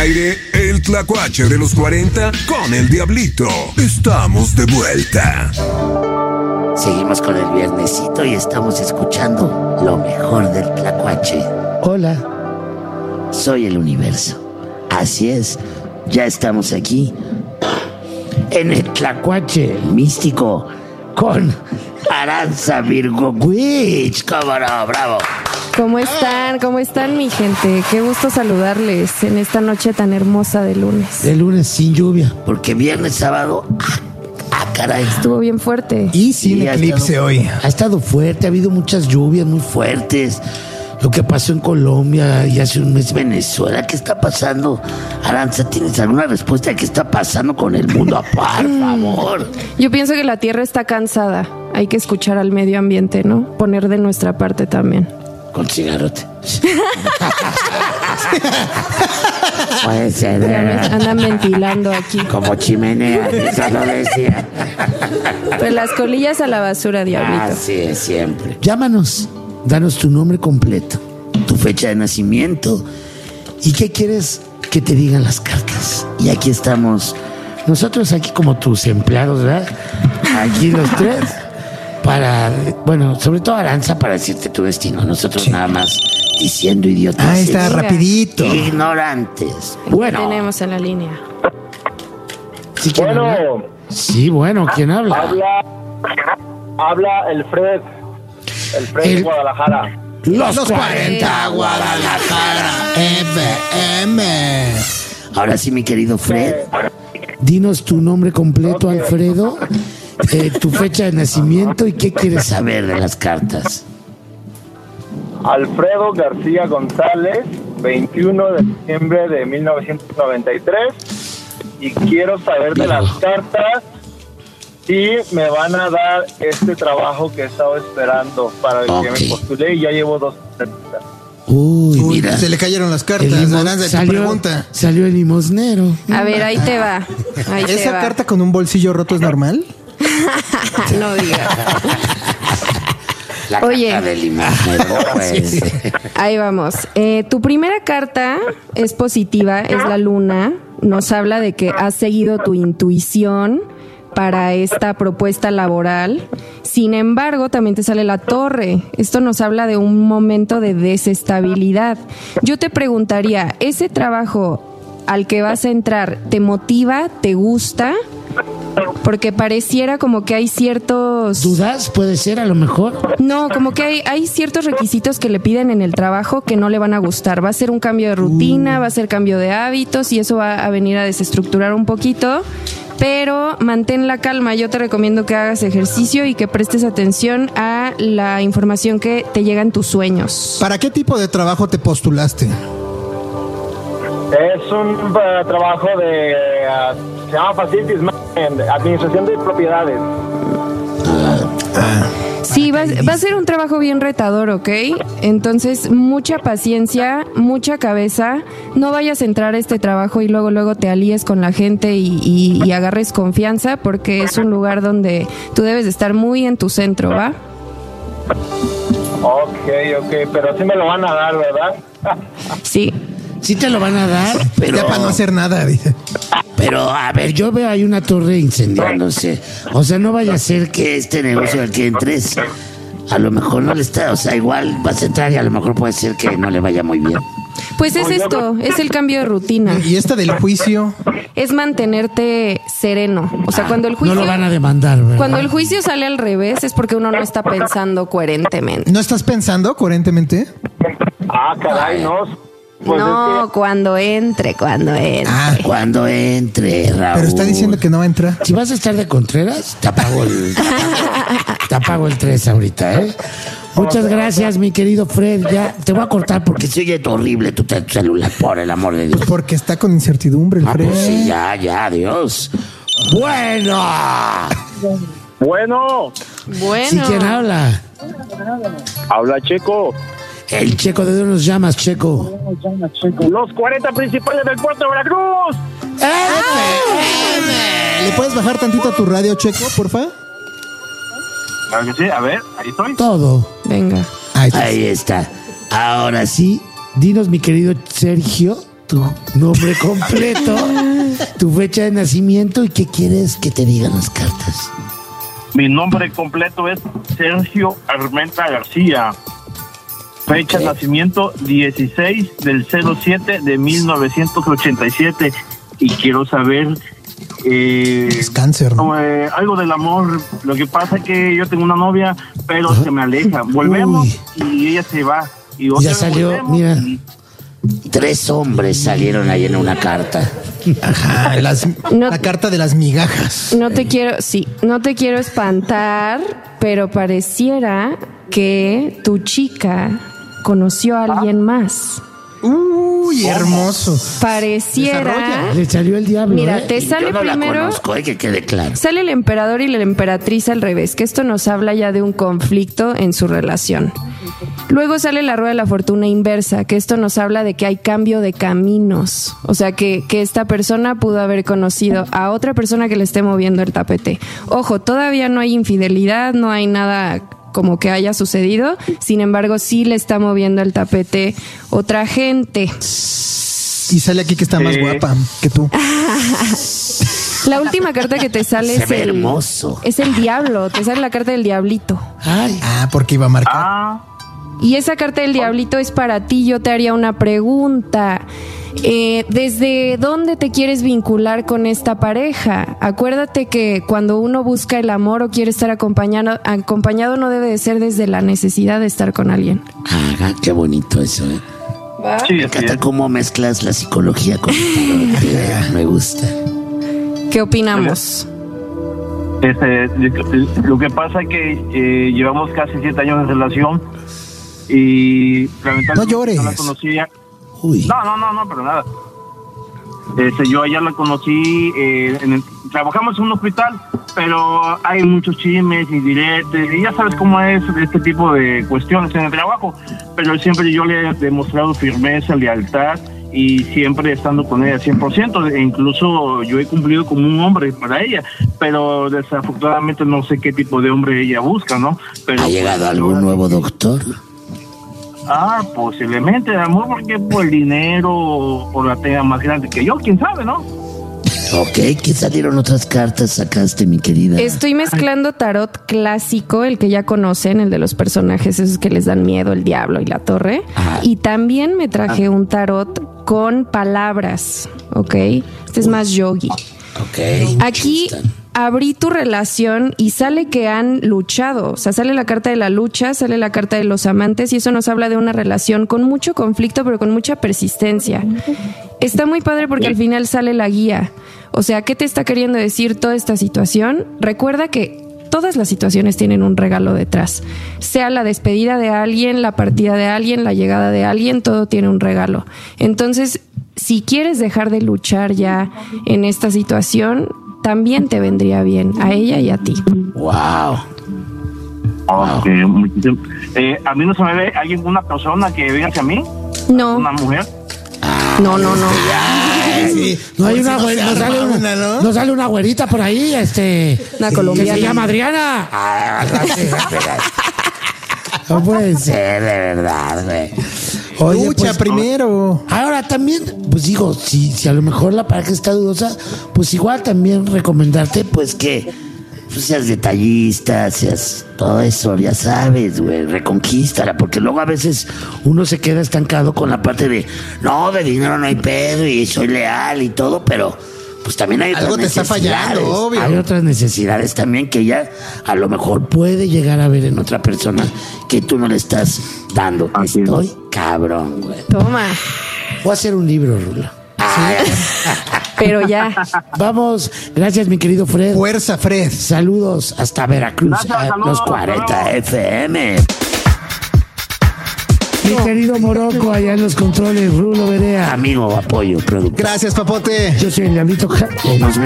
aire el tlacuache de los 40 con el Diablito. Estamos de vuelta. Seguimos con el viernesito y estamos escuchando lo mejor del tlacuache. Hola. Soy el universo. Así es, ya estamos aquí en el tlacuache místico con Aranza Virgo Witch. ¡Cómo no! ¡Bravo! ¿Cómo están? ¿Cómo están, mi gente? Qué gusto saludarles en esta noche tan hermosa de lunes. De lunes sin lluvia. Porque viernes, sábado... caray. Estuvo bien fuerte. Y sin eclipse hoy. Ha estado fuerte, ha habido muchas lluvias muy fuertes. Lo que pasó en Colombia y hace un mes Venezuela, ¿qué está pasando? Aranza, ¿tienes alguna respuesta de qué está pasando con el mundo? Por favor. Yo pienso que la Tierra está cansada. Hay que escuchar al medio ambiente, ¿no? Poner de nuestra parte también. Con cigarrote. Puede ser. Andan ventilando aquí. Como chimenea, eso lo decía. Pues las colillas a la basura, Diablito. Así es, siempre. Llámanos, danos tu nombre completo, Tu fecha de nacimiento. y qué quieres que te digan las cartas. Y aquí estamos. Nosotros aquí como tus empleados, ¿verdad? Aquí los tres, para, bueno, sobre todo Aranza, Para decirte tu destino. Nosotros nada más diciendo idiotas. Ahí está, Venga. rapidito. Ignorantes. Bueno. Tenemos en la línea. ¿Sí, quién habla? Sí, bueno, ¿quién habla? Habla el Fred. El Fred de Guadalajara. Los 40 Guadalajara FM. Ahora sí, mi querido Fred. Dinos tu nombre completo, Alfredo, tu fecha de nacimiento y qué quieres saber. Saber de las cartas. Alfredo García González, 21 de diciembre de 1993. Y quiero saber de las cartas si me van a dar este trabajo que he estado esperando para el que me postulé y ya llevo 2 entrevistas. Uy, Uy, mira. se le cayeron las cartas. Aranza, tu pregunta. Salió el limosnero. A ver, ahí te va. Ahí te ¿Esa va. carta con un bolsillo roto es normal? No digas. La Oye. carta del limosnero, pues. Ahí vamos. Tu primera carta es positiva, es la luna. Nos habla de que has seguido tu intuición para esta propuesta laboral. Sin embargo, también te sale la torre. Esto nos habla de un momento de desestabilidad. Yo te preguntaría, ¿ese trabajo al que vas a entrar te motiva, te gusta? Porque pareciera como que hay ciertos... ¿Dudas? ¿Puede ser a lo mejor? No, como que hay ciertos requisitos que le piden en el trabajo que no le van a gustar. Va a ser un cambio de rutina, va a ser cambio de hábitos y eso va a venir a desestructurar un poquito. Pero mantén la calma. Yo te recomiendo que hagas ejercicio y que prestes atención a la información que te llega en tus sueños. ¿Para qué tipo de trabajo te postulaste? Es un trabajo de... se llama Facilities Management, administración de propiedades. Sí, va a ser un trabajo bien retador, ¿ok? Entonces, mucha paciencia, mucha cabeza. No vayas a entrar a este trabajo y luego te alíes con la gente y agarres confianza, porque es un lugar donde tú debes de estar muy en tu centro, ¿va? Ok, pero sí me lo van a dar, ¿verdad? Sí. Sí te lo van a dar, pero... Ya para no hacer nada, dice. Pero, a ver, yo veo ahí una torre incendiándose. O sea, no vaya a ser que... Que este negocio al que entres, a lo mejor no le está, o sea, igual vas a entrar y a lo mejor puede ser que no le vaya muy bien. Pues es esto, es el cambio de rutina. Y esta del juicio. Es mantenerte sereno. O sea, cuando el juicio... No lo van a demandar, ¿verdad? Cuando el juicio sale al revés es porque uno no está pensando coherentemente. ¿No estás pensando coherentemente? Ah, caray, no. Pues no, cuando entre. Ah, cuando entre, Raúl. Pero está diciendo que no va a entrar. Si vas a estar de Contreras, te apago el 3 ahorita, ¿eh? Muchas gracias, mi querido Fred. Ya te voy a cortar porque Se oye horrible tu celular, por el amor de Dios. Porque está con incertidumbre el Fred. Pues sí, ya, Dios. Bueno. Bueno, ¿Sí quién habla? habla Checo. El Checo, ¿de dónde nos llamas, Checo? Los 40 principales del puerto de Veracruz. ¿Le puedes bajar tantito a tu radio, Checo, porfa? Claro que sí, a ver, ahí estoy. Todo. Venga. Ahí está. Ahí está. Ahora sí. Dinos, mi querido Sergio, tu nombre completo, tu fecha de nacimiento y qué quieres que te digan las cartas. Mi nombre completo es Sergio Armenta García. Fecha de nacimiento 16 del 07 de 1987. Y quiero saber Es cáncer, ¿no? algo del amor. Lo que pasa es que yo tengo una novia, pero se me aleja. Volvemos y ella se va. Y otra Ya vez salió, volvemos mira. y- 3 hombres salieron ahí en una carta. Ajá, No- la carta de las migajas. No te quiero espantar, pero pareciera que tu chica conoció a alguien más. Uy, hermoso. Pareciera. Desarrolla. Le salió el diablo. Mira, te Y sale yo no la primero. conozco, que quede claro. Sale el emperador y la emperatriz al revés, que esto nos habla ya de un conflicto en su relación. Luego sale la rueda de la fortuna inversa, que esto nos habla de que hay cambio de caminos. O sea, que esta persona pudo haber conocido a otra persona que le esté moviendo el tapete. Ojo, todavía no hay infidelidad, no hay nada como que haya sucedido. Sin embargo, sí le está moviendo el tapete otra gente. Y sale aquí que está más guapa que tú. La última carta que te sale Se es ve hermoso. es el diablo. Te sale la carta del diablito. Ay, Ah, porque iba a marcar. Y esa carta del diablito es para ti. Yo te haría una pregunta. ¿Desde dónde te quieres vincular con esta pareja? Acuérdate que cuando uno busca el amor o quiere estar acompañado no debe de ser desde la necesidad de estar con alguien. Ah, qué bonito eso, ¿eh? Sí, Me así encanta es. cómo mezclas la psicología con el tarot. Me gusta. ¿Qué opinamos? Lo que pasa es que llevamos casi 7 años de relación y lamentablemente No llores. yo la conocía. Uy. No, pero nada. Yo allá la conocí, trabajamos en un hospital, pero hay muchos chismes y diretes, y ya sabes cómo es este tipo de cuestiones en el trabajo, pero siempre yo le he demostrado firmeza, lealtad, y siempre estando con ella 100%, e incluso yo he cumplido como un hombre para ella, pero desafortunadamente no sé qué tipo de hombre ella busca, ¿no? Pero ¿Ha llegado algún nuevo doctor? Posiblemente, amor, porque por el dinero o la tenga más grande que yo, quién sabe, ¿no? Ok, ¿qué salieron otras cartas sacaste, mi querida? Estoy mezclando tarot clásico, el que ya conocen, el de los personajes esos que les dan miedo, el diablo y la torre. Y también me traje un tarot con palabras, ¿ok? Este es más yogi. Ok. Aquí abrí tu relación y sale que han luchado. O sea, sale la carta de la lucha, sale la carta de los amantes y eso nos habla de una relación con mucho conflicto, pero con mucha persistencia. Está muy padre porque al final sale la guía. O sea, ¿qué te está queriendo decir toda esta situación? Recuerda que todas las situaciones tienen un regalo detrás. Sea la despedida de alguien, la partida de alguien, la llegada de alguien, todo tiene un regalo. Entonces, si quieres dejar de luchar ya en esta situación, también te vendría bien a ella y a ti. Wow. Ok, muchísimo. A mí no se me ve alguien, una persona que venga hacia mí, No, una mujer. no, no, no. Sí. no hay Pues una si güerita, se no sale arma una, ¿no? no sale una güerita por ahí, Una que colombiana. se llama Adriana. No puede ser. De verdad, güey. Oye, Lucha pues, primero. ahora también, pues digo, si a lo mejor la pareja está dudosa, pues igual también recomendarte, pues que Pues seas detallista, seas todo eso, ya sabes, güey, reconquístala, porque luego a veces uno se queda estancado con la parte de, no, de dinero no hay pedo y soy leal y todo, pero pues también hay otras Algo te está fallando, necesidades. obvio. hay otras necesidades. Necesidades también que ella a lo mejor Puede llegar a ver en otra otra persona que tú no le estás dando. Así es. Estoy cabrón, güey. Toma, Voy a hacer un libro, Rula. pero ya. Vamos, gracias mi querido Fred. Fuerza, Fred. Saludos hasta Veracruz. Gracias, Ah, saludos. Los 40 FM. Mi querido Morocco, allá en los controles, Rulo Berea. Amigo, apoyo, productor. Gracias, papote. Yo soy el Diablito. Nos